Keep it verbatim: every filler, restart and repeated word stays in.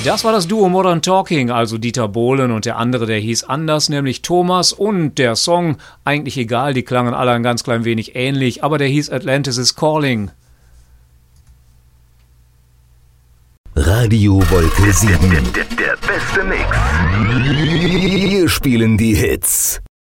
Das war das Duo Modern Talking, also Dieter Bohlen und der andere, der hieß anders, nämlich Thomas. Und der Song, eigentlich egal, die klangen alle ein ganz klein wenig ähnlich, aber der hieß Atlantis is Calling. Radio Wolke sieben. Der, der, der beste Mix. Wir spielen die Hits.